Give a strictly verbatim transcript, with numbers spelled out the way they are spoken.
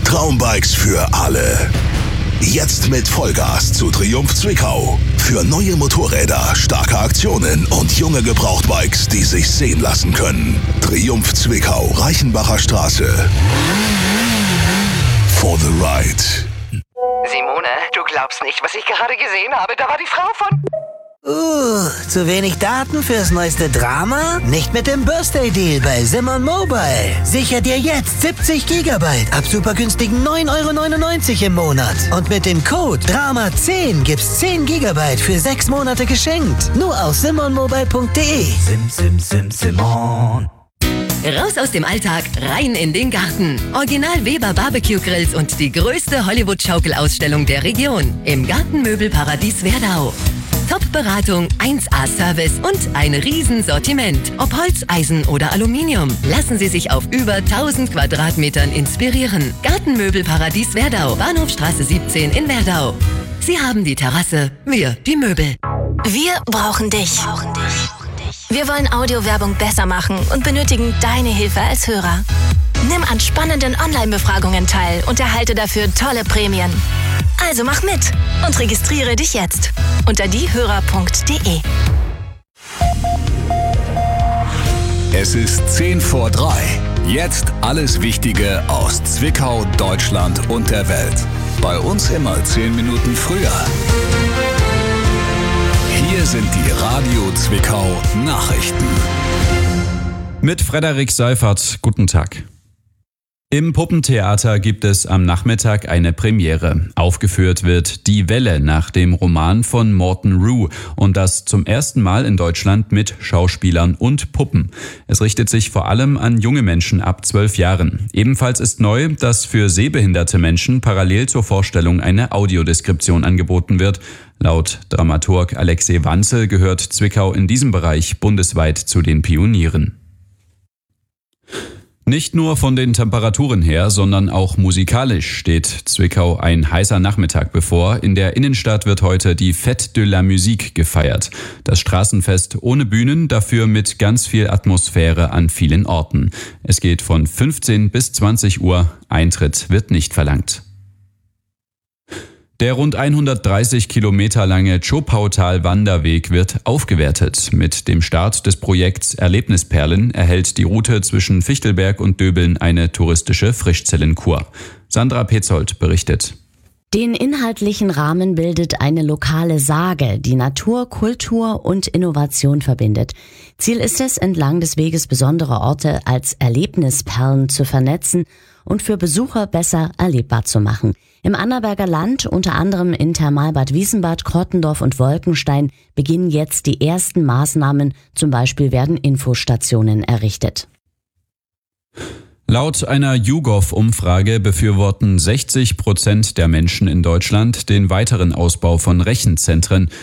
Traumbikes für alle. Jetzt mit Vollgas zu Triumph Zwickau. Für neue Motorräder, starke Aktionen und junge Gebrauchtbikes, die sich sehen lassen können. Triumph Zwickau, Reichenbacher Straße. For the ride. Simone, du glaubst nicht, was ich gerade gesehen habe. Da war die Frau von... Uh, zu wenig Daten fürs neueste Drama? Nicht mit dem Birthday-Deal bei Simon Mobile. Sicher dir jetzt siebzig Gigabyte ab super günstigen neun Euro neunundneunzig im Monat. Und mit dem Code Drama zehn gibt's zehn Gigabyte für sechs Monate geschenkt. Nur auf simon mobile punkt de. Sim, sim, sim, Simon. Raus aus dem Alltag, rein in den Garten. Original Weber Barbecue Grills und die größte Hollywood-Schaukelausstellung der Region im Gartenmöbelparadies Werdau. Top-Beratung, eins A Service und ein Riesensortiment. Ob Holz, Eisen oder Aluminium. Lassen Sie sich auf über tausend Quadratmetern inspirieren. Gartenmöbelparadies Werdau, Bahnhofstraße siebzehn in Werdau. Sie haben die Terrasse, wir die Möbel. Wir brauchen dich. Wir wollen Audiowerbung besser machen und benötigen deine Hilfe als Hörer. Nimm an spannenden Online-Befragungen teil und erhalte dafür tolle Prämien. Also mach mit und registriere dich jetzt unter diehörer punkt de. Es ist zehn vor drei. Jetzt alles Wichtige aus Zwickau, Deutschland und der Welt. Bei uns immer zehn Minuten früher. Hier sind die Radio Zwickau Nachrichten. Mit Frederik Seifert, guten Tag. Im Puppentheater gibt es am Nachmittag eine Premiere. Aufgeführt wird Die Welle nach dem Roman von Morton Rhue und das zum ersten Mal in Deutschland mit Schauspielern und Puppen. Es richtet sich vor allem an junge Menschen ab zwölf Jahren. Ebenfalls ist neu, dass für sehbehinderte Menschen parallel zur Vorstellung eine Audiodeskription angeboten wird. Laut Dramaturg Alexei Wanzel gehört Zwickau in diesem Bereich bundesweit zu den Pionieren. Nicht nur von den Temperaturen her, sondern auch musikalisch steht Zwickau ein heißer Nachmittag bevor. In der Innenstadt wird heute die Fête de la Musique gefeiert. Das Straßenfest ohne Bühnen, dafür mit ganz viel Atmosphäre an vielen Orten. Es geht von fünfzehn bis zwanzig Uhr. Eintritt wird nicht verlangt. Der rund hundertdreißig Kilometer lange Zschopautal-Wanderweg wird aufgewertet. Mit dem Start des Projekts Erlebnisperlen erhält die Route zwischen Fichtelberg und Döbeln eine touristische Frischzellenkur. Sandra Petzold berichtet. Den inhaltlichen Rahmen bildet eine lokale Sage, die Natur, Kultur und Innovation verbindet. Ziel ist es, entlang des Weges besondere Orte als Erlebnisperlen zu vernetzen und für Besucher besser erlebbar zu machen. Im Annaberger Land, unter anderem in Thermalbad Wiesenbad, Krottendorf und Wolkenstein, beginnen jetzt die ersten Maßnahmen. Zum Beispiel werden Infostationen errichtet. Laut einer YouGov-Umfrage befürworten sechzig Prozent der Menschen in Deutschland den weiteren Ausbau von Rechenzentren.